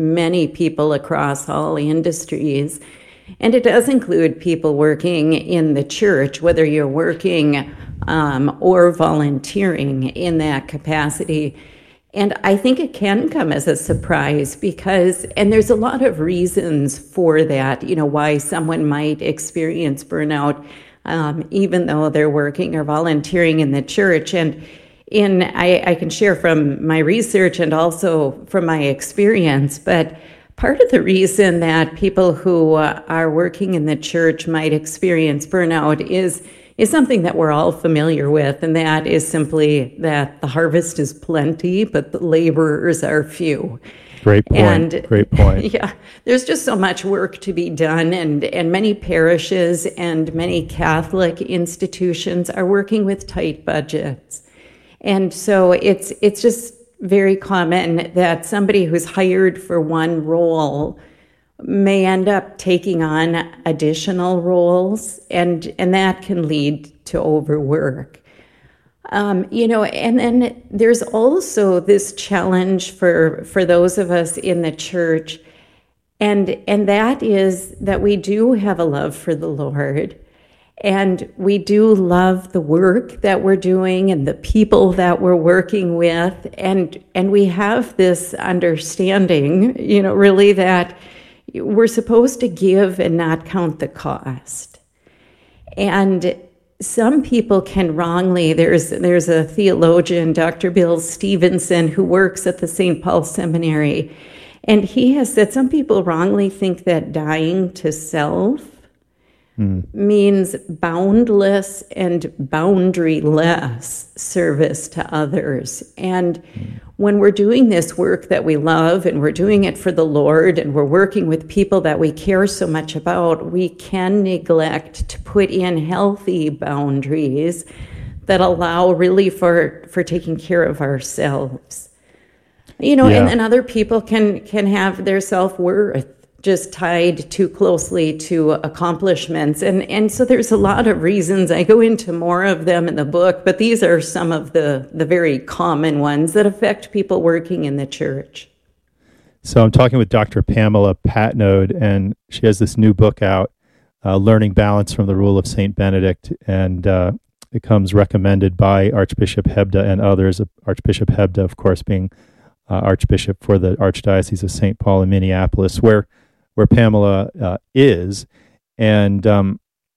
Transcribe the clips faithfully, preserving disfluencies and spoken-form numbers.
many people across all industries. And it does include people working in the church, whether you're working um, or volunteering in that capacity. And I think it can come as a surprise because, and there's a lot of reasons for that, you know, why someone might experience burnout, um, even though they're working or volunteering in the church. And in, I, I can share from my research and also from my experience, but part of the reason that people who uh, are working in the church might experience burnout is is something that we're all familiar with, and that is simply that the harvest is plenty, but the laborers are few. Great point. And, Great point. Yeah, there's just so much work to be done, and, and many parishes and many Catholic institutions are working with tight budgets. And so it's it's just very common that somebody who's hired for one role may end up taking on additional roles, and, and that can lead to overwork. Um, you know, and then there's also this challenge for, for those of us in the church, and, and that is that we do have a love for the Lord, and we do love the work that we're doing and the people that we're working with, and, and we have this understanding, you know, really that we're supposed to give and not count the cost. And some people can wrongly, there's there's a theologian, Doctor Bill Stevenson, who works at the Saint Paul Seminary, and he has said some people wrongly think that dying to self mm. means boundless and boundaryless service to others. And mm. when we're doing this work that we love and we're doing it for the Lord and we're working with people that we care so much about, we can neglect to put in healthy boundaries that allow really for, for taking care of ourselves. You know, yeah. and, and other people can, can have their self-worth just tied too closely to accomplishments. And, and so there's a lot of reasons. I go into more of them in the book, but these are some of the, the very common ones that affect people working in the church. So I'm talking with Doctor Pamela Patnode, and she has this new book out, uh, Learning Balance from the Rule of Saint Benedict, and uh, it comes recommended by Archbishop Hebda and others, Archbishop Hebda, of course, being uh, Archbishop for the Archdiocese of Saint Paul in Minneapolis, where where Pamela uh, is, and um,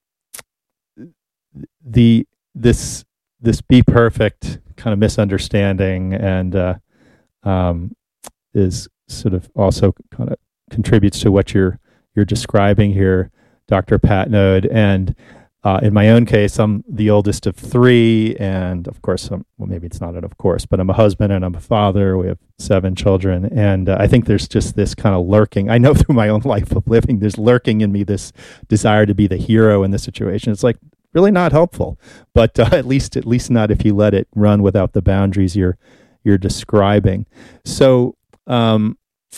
the this this be perfect kind of misunderstanding, and uh, um, is sort of also kind of contributes to what you're you're describing here, Doctor Patnode. And uh, in my own case, I'm the oldest of three, and of course, I'm, well, maybe it's not an of course, but I'm a husband and I'm a father. We have seven children, and uh, I think there's just this kind of lurking. I know through my own life of living, there's lurking in me this desire to be the hero in this situation. It's like really not helpful, but uh, at least at least not if you let it run without the boundaries you're you're describing. So. Um,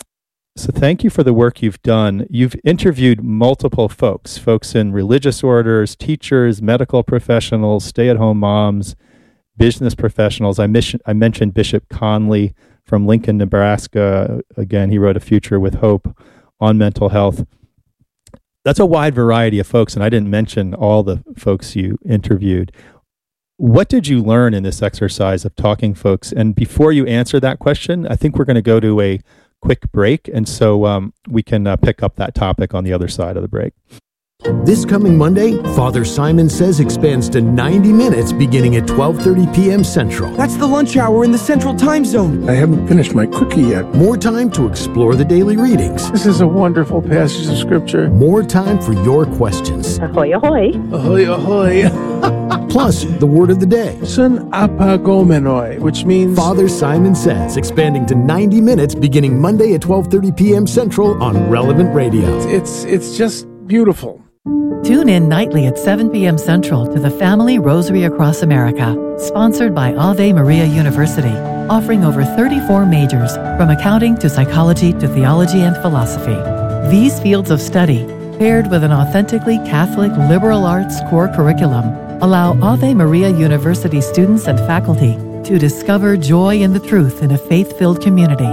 So thank you for the work you've done. You've interviewed multiple folks, folks in religious orders, teachers, medical professionals, stay-at-home moms, business professionals. I, mission, I mentioned Bishop Conley from Lincoln, Nebraska. Again, he wrote A Future with Hope on mental health. That's a wide variety of folks, and I didn't mention all the folks you interviewed. What did you learn in this exercise of talking folks? And before you answer that question, I think we're going to go to a quick break, and so um, we can uh, pick up that topic on the other side of the break. This coming Monday, Father Simon Says expands to ninety minutes beginning at twelve thirty p.m. Central. That's the lunch hour in the Central Time Zone. I haven't finished my cookie yet. More time to explore the daily readings. This is a wonderful passage of Scripture. More time for your questions. Ahoy, ahoy. Ahoy, ahoy. Plus, the word of the day. Sun apagomenoi, which means... Father Simon Says, expanding to ninety minutes beginning Monday at twelve thirty p.m. Central on Relevant Radio. It's, it's just beautiful. Tune in nightly at seven p.m. Central to the Family Rosary Across America, sponsored by Ave Maria University, offering over thirty-four majors, from accounting to psychology to theology and philosophy. These fields of study, paired with an authentically Catholic liberal arts core curriculum, allow Ave Maria University students and faculty to discover joy in the truth in a faith-filled community.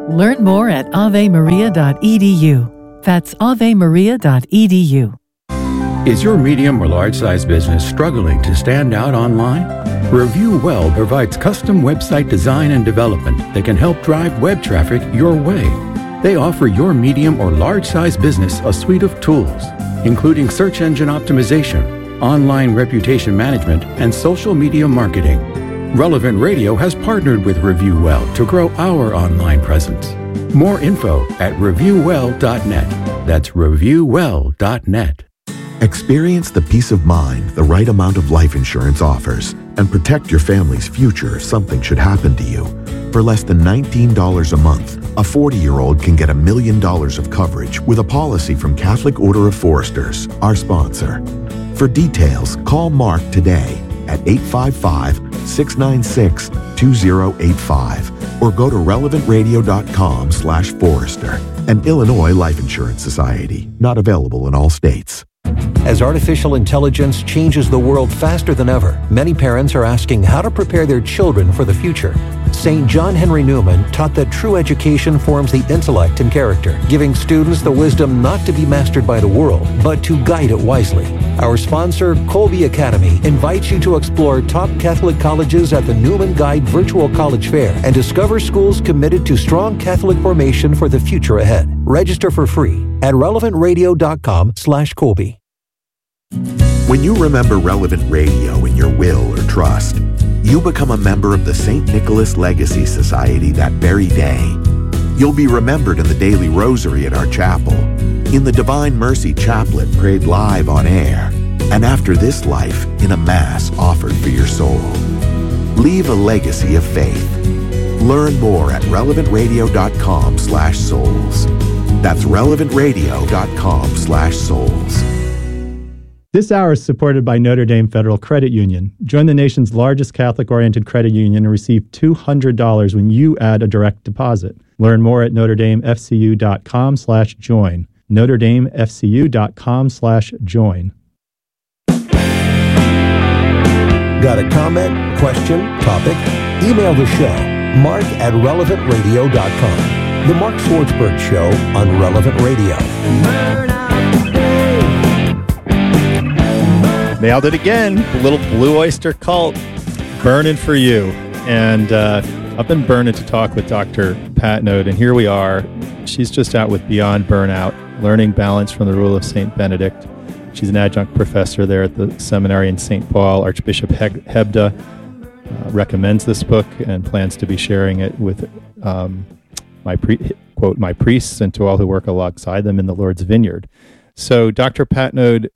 Learn more at ave maria dot e d u. That's ave maria dot e d u. Is your medium or large size business struggling to stand out online? Review Well provides custom website design and development that can help drive web traffic your way. They offer your medium or large size business a suite of tools, including search engine optimization, online reputation management, and social media marketing. Relevant Radio has partnered with Review Well to grow our online presence. More info at review well dot net. That's review well dot net. Experience the peace of mind the right amount of life insurance offers and protect your family's future if something should happen to you. For less than nineteen dollars a month, a forty-year-old can get a million dollars of coverage with a policy from Catholic Order of Foresters, our sponsor. For details, call Mark today at eight five five, six nine six, two zero eight five or go to relevant radio dot com slash Forester. An Illinois Life Insurance Society, not available in all states. As artificial intelligence changes the world faster than ever, many parents are asking how to prepare their children for the future. Saint John Henry Newman taught that true education forms the intellect and character, giving students the wisdom not to be mastered by the world, but to guide it wisely. Our sponsor, Colby Academy, invites you to explore top Catholic colleges at the Newman Guide Virtual College Fair and discover schools committed to strong Catholic formation for the future ahead. Register for free at relevant radio dot com slash Colby. When you remember Relevant Radio in your will or trust, you become a member of the Saint Nicholas Legacy Society that very day. You'll be remembered in the daily rosary at our chapel, in the Divine Mercy Chaplet prayed live on air, and after this life, in a Mass offered for your soul. Leave a legacy of faith. Learn more at relevant radio dot com slash souls. That's relevant radio dot com slash souls. This hour is supported by Notre Dame Federal Credit Union. Join the nation's largest Catholic-oriented credit union and receive two hundred dollars when you add a direct deposit. Learn more at notre dame f c u dot com slash join. notre dame f c u dot com slash join. Got a comment, question, topic? Email the show, mark at relevant radio dot com. The Mark Swartzberg Show on Relevant Radio. Nailed it again. Little Blue Oyster Cult, burning for you. And uh, I've been burning to talk with Doctor Pat Note, and here we are. She's just out with Beyond Burnout, Learning Balance from the Rule of Saint Benedict. She's an adjunct professor there at the seminary in Saint Paul. Archbishop Hebda uh, recommends this book and plans to be sharing it with um, my pre- quote my priests and to all who work alongside them in the Lord's vineyard. So, Doctor Pat Note,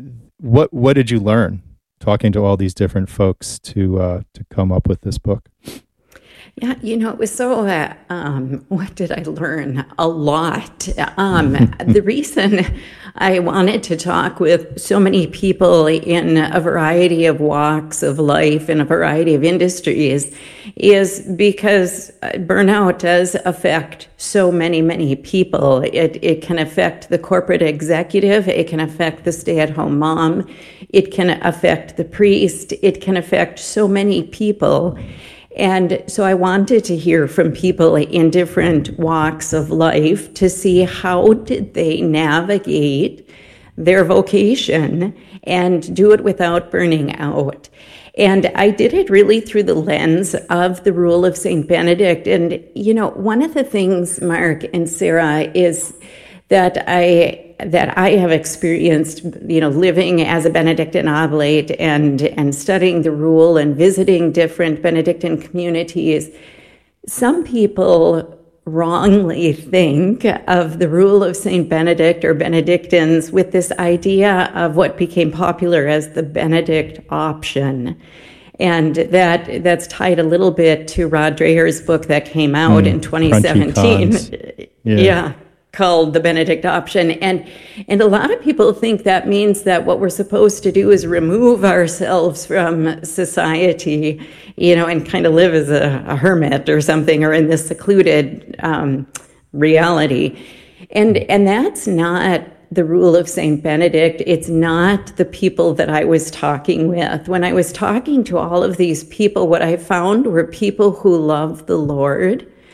What what did you learn talking to all these different folks to uh, to come up with this book? Yeah, you know, it was so, uh, um, what did I learn? A lot. Um, the reason I wanted to talk with so many people in a variety of walks of life in a variety of industries is because burnout does affect so many, many people. It, it can affect the corporate executive. It can affect the stay-at-home mom. It can affect the priest. It can affect so many people. And so I wanted to hear from people in different walks of life to see how did they navigate their vocation and do it without burning out. And I did it really through the lens of the Rule of Saint Benedict. And, you know, one of the things, Mark and Sarah, is that I that I have experienced, you know, living as a Benedictine oblate and and studying the rule and visiting different Benedictine communities. Some people wrongly think of the Rule of Saint Benedict or Benedictines with this idea of what became popular as the Benedict option. And that that's tied a little bit to Rod Dreher's book that came out mm, in twenty seventeen. Yeah. yeah. Called the Benedict option. And and a lot of people think that means that what we're supposed to do is remove ourselves from society, you know, and kind of live as a, a hermit or something, or in this secluded um, reality. And and that's not the Rule of Saint Benedict. It's not the people that I was talking with. When I was talking to all of these people, what I found were people who love the Lord.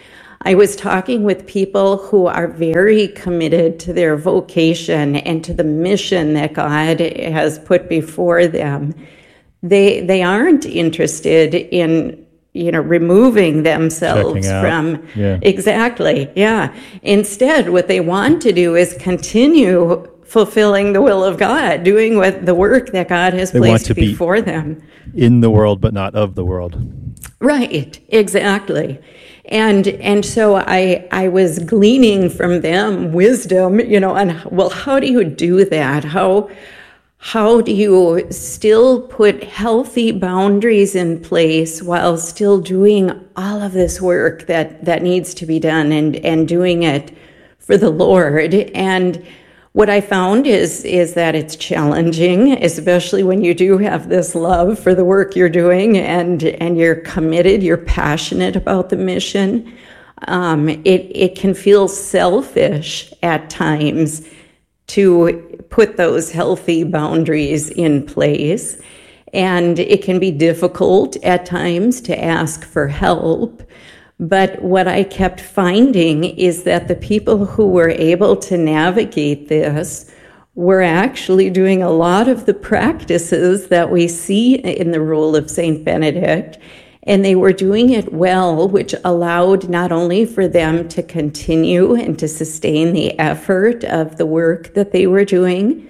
I was talking with people who are very committed to their vocation and to the mission that God has put before them. They they aren't interested in, you know, removing themselves from, yeah. exactly, yeah. Instead, what they want to do is continue fulfilling the will of God, doing what the work that God has they placed be before them. In the world, but not of the world. Right, exactly. And and so I I was gleaning from them wisdom, you know, on, well, how do you do that? How how do you still put healthy boundaries in place while still doing all of this work that, that needs to be done and, and doing it for the Lord? And what I found is is that it's challenging, especially when you do have this love for the work you're doing and and you're committed, you're passionate about the mission. Um, it it can feel selfish at times to put those healthy boundaries in place, and it can be difficult at times to ask for help. But what I kept finding is that the people who were able to navigate this were actually doing a lot of the practices that we see in the rule of Saint Benedict, and they were doing it well, which allowed not only for them to continue and to sustain the effort of the work that they were doing,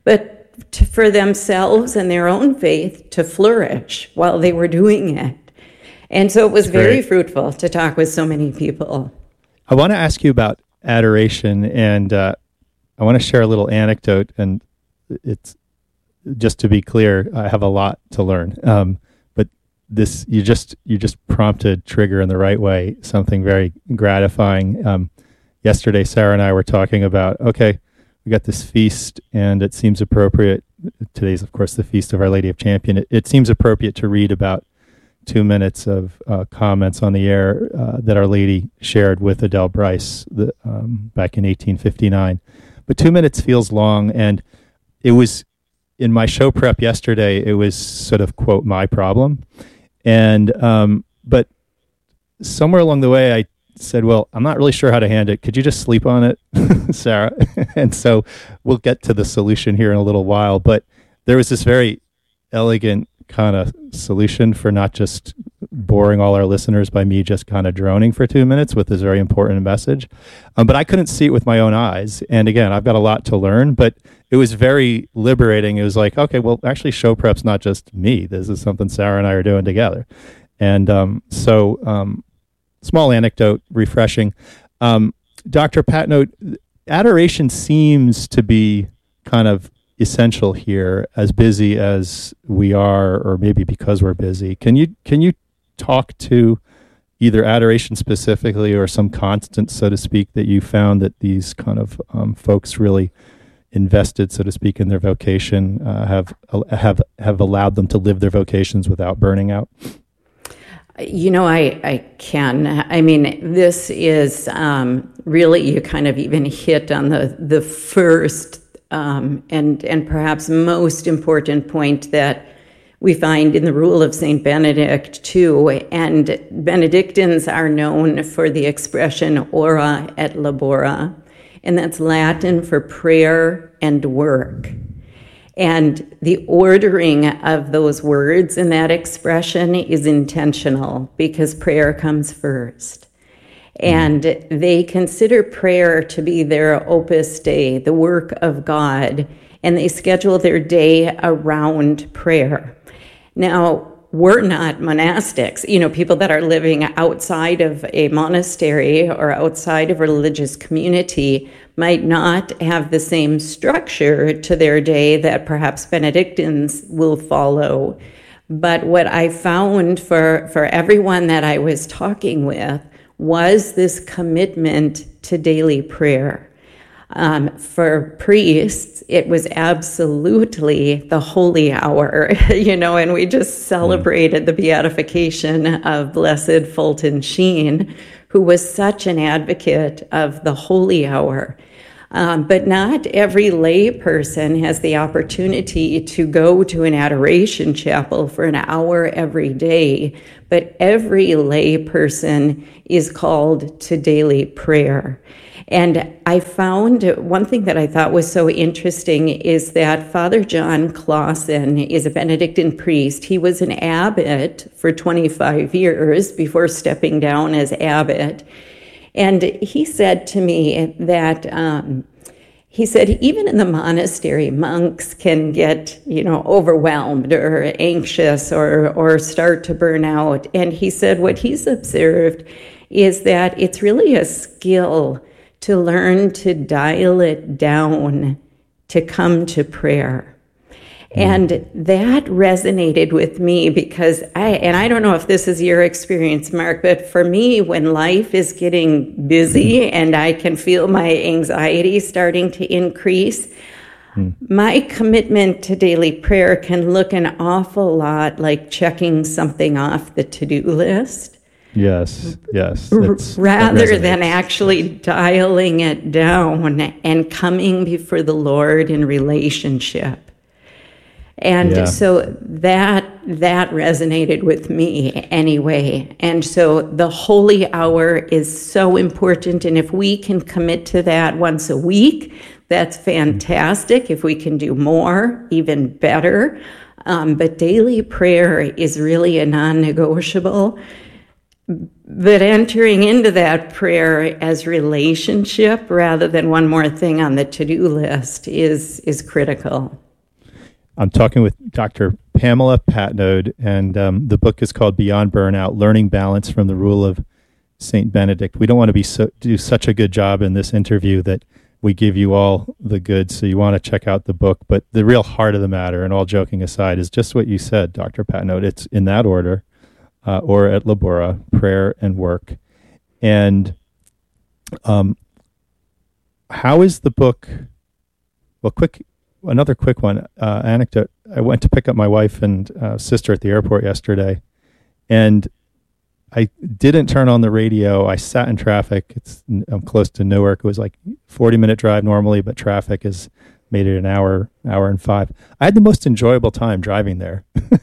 but to, for themselves and their own faith to flourish while they were doing it. And so it was very fruitful to talk with so many people. I want to ask you about adoration, and uh, I want to share a little anecdote. And it's just to be clear, I have a lot to learn. Um, but this, you just you just prompted trigger in the right way, something very gratifying. Um, yesterday, Sarah and I were talking about, okay, we got this feast, and it seems appropriate. Today's, of course, the Feast of Our Lady of Champion. It, it seems appropriate to read about two minutes of uh, comments on the air uh, that Our Lady shared with Adele Bryce the, um, back in eighteen fifty-nine. But two minutes feels long, and it was, in my show prep yesterday, it was sort of, quote, my problem. And, um, but somewhere along the way, I said, well, I'm not really sure how to hand it. Could you just sleep on it, Sarah? And so we'll get to the solution here in a little while. But there was this very elegant kind of solution for not just boring all our listeners by me just kind of droning for two minutes with this very important message. Um, but I couldn't see it with my own eyes. And again, I've got a lot to learn, but it was very liberating. It was like, okay, well, actually show prep's not just me. This is something Sarah and I are doing together. And um, so um, small anecdote, refreshing. Um, Doctor Patnoe, adoration seems to be kind of essential here, as busy as we are, or maybe because we're busy. Can you can you talk to either adoration specifically or some constant, so to speak, that you found that these kind of um, folks really invested, so to speak, in their vocation, uh, have have have allowed them to live their vocations without burning out? You know, I, I can. I mean, this is um, really, you kind of even hit on the the first Um, and and perhaps most important point that we find in the rule of Saint Benedict too. And Benedictines are known for the expression ora et labora, and that's Latin for prayer and work. And the ordering of those words in that expression is intentional because prayer comes first. And they consider prayer to be their opus dei, the work of God, and they schedule their day around prayer. Now, we're not monastics, you know, people that are living outside of a monastery or outside of a religious community might not have the same structure to their day that perhaps Benedictines will follow. But what I found for, for everyone that I was talking with was this commitment to daily prayer. Um, for priests, it was absolutely the holy hour, you know, and we just celebrated the beatification of Blessed Fulton Sheen, who was such an advocate of the holy hour. Um, but not every lay person has the opportunity to go to an adoration chapel for an hour every day, but every lay person is called to daily prayer. And I found one thing that I thought was so interesting is that Father John Clausen is a Benedictine priest. He was an abbot for twenty-five years before stepping down as abbot. And he said to me that, um, he said, even in the monastery, monks can get, you know, overwhelmed or anxious or, or start to burn out. And he said what he's observed is that it's really a skill to learn to dial it down, to come to prayer. And that resonated with me because I, and I don't know if this is your experience, Mark, but for me, when life is getting busy and I can feel my anxiety starting to increase, mm. my commitment to daily prayer can look an awful lot like checking something off the to-do list. Yes, yes. Rather than actually dialing it down and coming before the Lord in relationship. And yeah. so that that resonated with me anyway. And so the holy hour is so important. And if we can commit to that once a week, that's fantastic. If we can do more, even better. Um, but daily prayer is really a non-negotiable. But entering into that prayer as relationship rather than one more thing on the to-do list is is critical. I'm talking with Doctor Pamela Patnode, and um, the book is called Beyond Burnout, Learning Balance from the Rule of Saint Benedict. We don't want to be so, do such a good job in this interview that we give you all the goods, so you want to check out the book. But the real heart of the matter, and all joking aside, is just what you said, Doctor Patnode. It's in that order, uh, or at Labora, prayer and work. And um, how is the book, well, quick... Another quick one, uh, anecdote. I went to pick up my wife and uh, sister at the airport yesterday, and I didn't turn on the radio. I sat in traffic. It's I'm close to Newark. It was like forty minute drive normally, but traffic has made it an hour, hour and five. I had the most enjoyable time driving there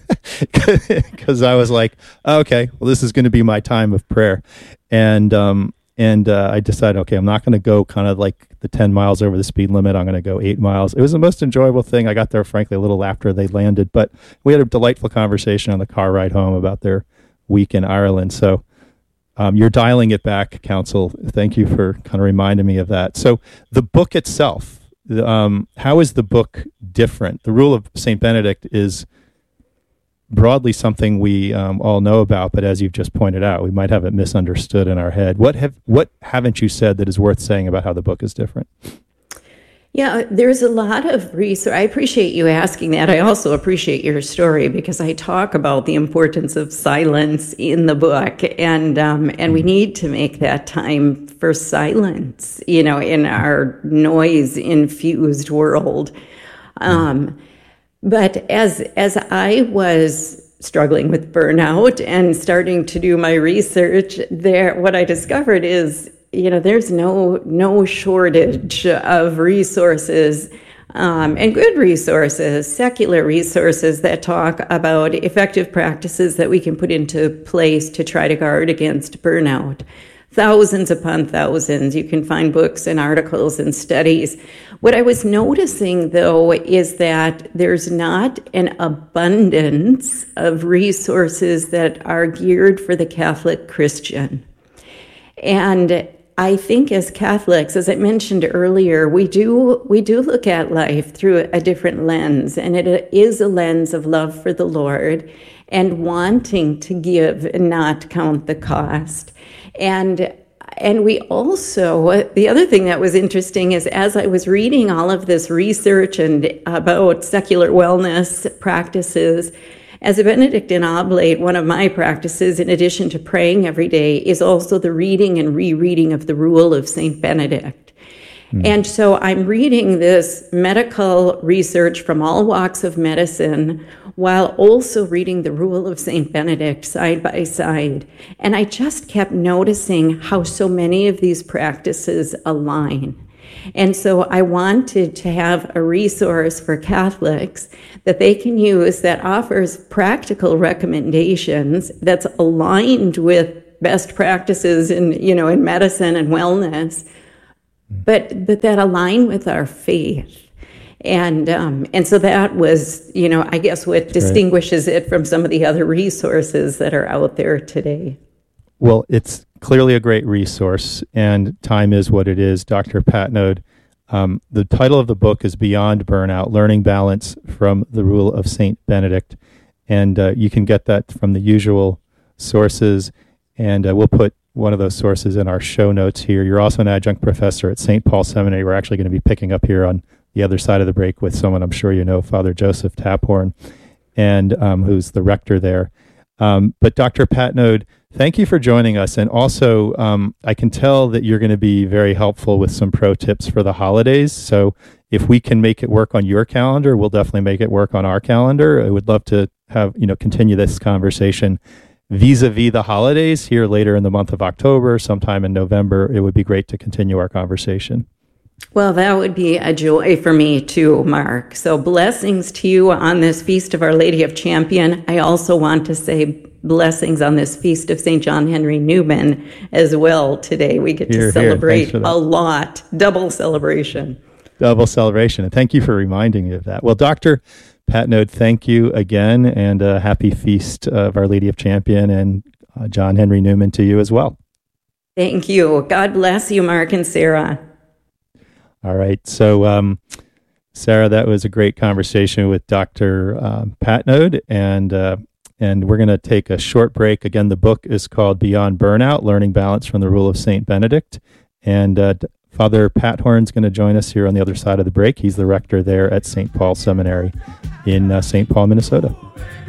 because I was like, oh, okay, well, this is going to be my time of prayer, and um, and uh, I decided, okay, I'm not going to go kind of like the ten miles over the speed limit. I'm going to go eight miles. It was the most enjoyable thing. I got there, frankly, a little after they landed, but we had a delightful conversation on the car ride home about their week in Ireland. So um, you're dialing it back, Council. Thank you for kind of reminding me of that. So the book itself, um, how is the book different? The Rule of Saint Benedict is broadly something we um, all know about, but as you've just pointed out, we might have it misunderstood in our head. What have what haven't you said that is worth saying about how the book is different? Yeah, there's a lot of research. I appreciate you asking that. I also appreciate your story because I talk about the importance of silence in the book, and um, and we need to make that time for silence, you know, in our noise-infused world. Um, But as as I was struggling with burnout and starting to do my research, there what I discovered is, you know, there's no no shortage of resources um, and good resources, secular resources that talk about effective practices that we can put into place to try to guard against burnout. Thousands upon thousands. You can find books and articles and studies. What I was noticing, though, is that there's not an abundance of resources that are geared for the Catholic Christian. And I think as Catholics, as I mentioned earlier, we do we do look at life through a different lens, and it is a lens of love for the Lord and wanting to give and not count the cost. And and we also, the other thing that was interesting is as I was reading all of this research and about secular wellness practices, as a Benedictine oblate, one of my practices, in addition to praying every day, is also the reading and rereading of the Rule of Saint Benedict. Mm. And so I'm reading this medical research from all walks of medicine while also reading the Rule of Saint Benedict side by side. And I just kept noticing how so many of these practices align. And so I wanted to have a resource for Catholics that they can use that offers practical recommendations that's aligned with best practices in, you know, in medicine and wellness, but but that align with our faith. And um, and so that was, you know, I guess what That's distinguishes right. it from some of the other resources that are out there today. Well, it's clearly a great resource, and time is what it is. Doctor Patnode, um, the title of the book is Beyond Burnout, Learning Balance from the Rule of Saint Benedict. And uh, you can get that from the usual sources, and uh, we'll put one of those sources in our show notes here. You're also an adjunct professor at Saint Paul Seminary. We're actually going to be picking up here on the other side of the break with someone I'm sure you know, Father Joseph Taphorn, and um, who's the rector there. Um, but Doctor Patnode, thank you for joining us. And also, um, I can tell that you're going to be very helpful with some pro tips for the holidays. So if we can make it work on your calendar, we'll definitely make it work on our calendar. I would love to have, you know, continue this conversation vis-a-vis the holidays here later in the month of October, sometime in November. It would be great to continue our conversation. Well, that would be a joy for me too, Mark. So blessings to you on this Feast of Our Lady of Champion. I also want to say blessings on this Feast of Saint John Henry Newman as well today. We get here, to celebrate here. a lot. Double celebration. Double celebration. And thank you for reminding me of that. Well, Doctor Patnode, thank you again, and a happy Feast of Our Lady of Champion and uh, John Henry Newman to you as well. Thank you. God bless you, Mark and Sarah. All right. So, um, Sarah, that was a great conversation with Doctor Um, Patnode, and uh, and we're going to take a short break. Again, the book is called Beyond Burnout, Learning Balance from the Rule of Saint Benedict. And uh, Father Taphorn's going to join us here on the other side of the break. He's the rector there at Saint Paul Seminary in uh, Saint Paul, Minnesota.